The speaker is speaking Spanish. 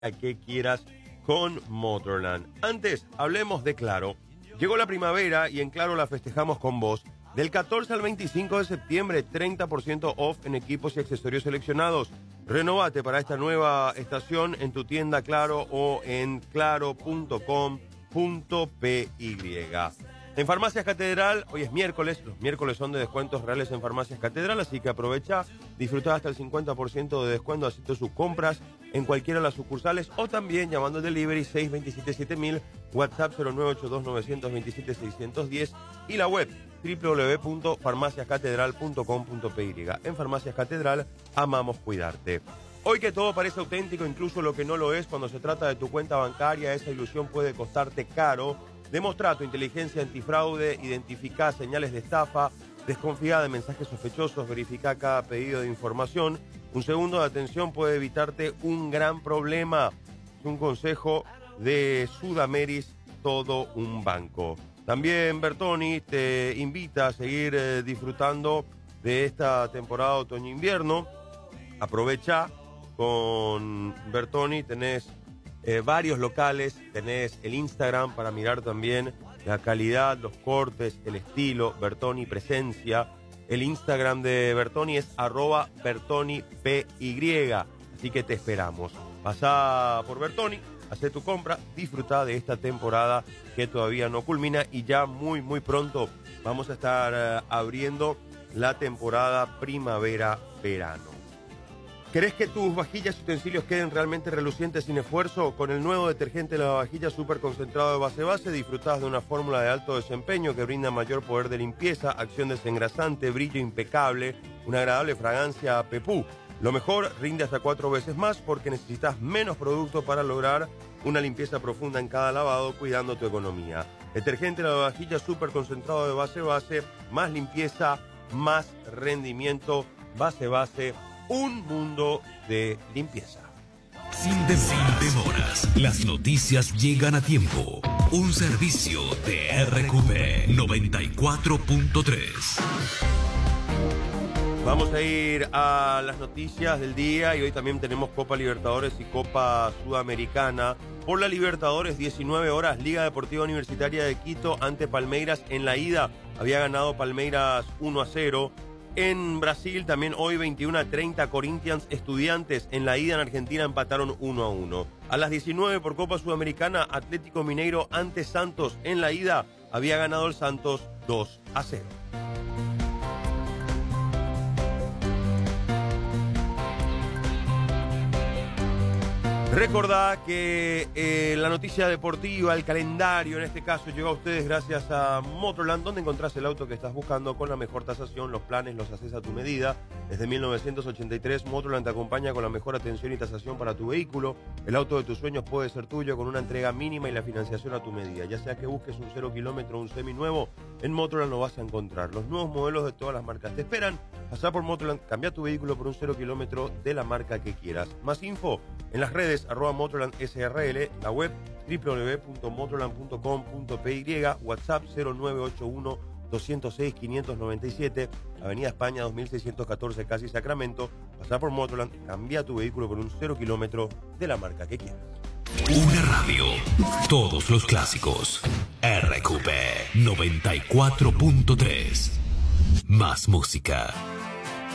que quieras con Motorland. Antes, hablemos de Claro. Llegó la primavera y en Claro la festejamos con vos. Del 14 al 25 de septiembre, 30% off en equipos y accesorios seleccionados. Renovate para esta nueva estación en tu tienda Claro o en claro.com.py. En Farmacias Catedral, hoy es miércoles, los miércoles son de descuentos reales en Farmacias Catedral, así que aprovecha, disfruta hasta el 50% de descuento haciendo sus compras en cualquiera de las sucursales o también llamando al delivery 627-7000, WhatsApp 0982-927-610 y la web www.farmaciascatedral.com.py. En Farmacias Catedral, amamos cuidarte. Hoy que todo parece auténtico, incluso lo que no lo es, cuando se trata de tu cuenta bancaria, esa ilusión puede costarte caro. Demostra tu inteligencia antifraude, identifica señales de estafa, desconfía de mensajes sospechosos, verifica cada pedido de información. Un segundo de atención puede evitarte un gran problema. Es un consejo de Sudameris, todo un banco. También Bertoni te invita a seguir disfrutando de esta temporada otoño-invierno. Aprovecha con Bertoni, tenés varios locales, tenés el Instagram para mirar también la calidad, los cortes, el estilo, Bertoni Presencia. El Instagram de Bertoni es @BertoniPY, así que te esperamos. Pasá por Bertoni, hacé tu compra, disfruta de esta temporada que todavía no culmina y ya muy pronto vamos a estar abriendo la temporada primavera-verano. ¿Querés que tus vajillas y utensilios queden realmente relucientes sin esfuerzo? Con el nuevo detergente lavavajillas super concentrado de base disfrutás de una fórmula de alto desempeño que brinda mayor poder de limpieza, acción desengrasante, brillo impecable, una agradable fragancia a pepú. Lo mejor, rinde hasta 4 veces más porque necesitas menos producto para lograr una limpieza profunda en cada lavado, cuidando tu economía. Detergente lavavajillas super concentrado de base, más limpieza, más rendimiento, base. Un mundo de limpieza. Sin demoras, las noticias llegan a tiempo. Un servicio de RQP 94.3. Vamos a ir a las noticias del día y hoy también tenemos Copa Libertadores y Copa Sudamericana. Por la Libertadores, 19 horas, Liga Deportiva Universitaria de Quito ante Palmeiras en la ida. Había ganado Palmeiras 1-0. En Brasil también hoy 21:30 Corinthians Estudiantes en la ida en Argentina empataron 1-1. A las 19 por Copa Sudamericana Atlético Mineiro ante Santos en la ida había ganado el Santos 2-0. Recordá que la noticia deportiva, el calendario en este caso, llegó a ustedes gracias a Motorland, donde encontrás el auto que estás buscando con la mejor tasación. Los planes los haces a tu medida. Desde 1983, Motorland te acompaña con la mejor atención y tasación para tu vehículo. El auto de tus sueños puede ser tuyo con una entrega mínima y la financiación a tu medida. Ya sea que busques un 0 kilómetro o un seminuevo, en Motorland lo vas a encontrar. Los nuevos modelos de todas las marcas te esperan. Pasá por Motorland, cambia tu vehículo por un 0 kilómetro de la marca que quieras. Más info en las redes @Motorland SRL, la web www.motorland.com.py, WhatsApp 0981-206-597, Avenida España 2614, casi Sacramento. Pasá por Motorland, cambia tu vehículo por un 0 kilómetro de la marca que quieras. Una radio, todos los clásicos. RQP 94.3. Más música.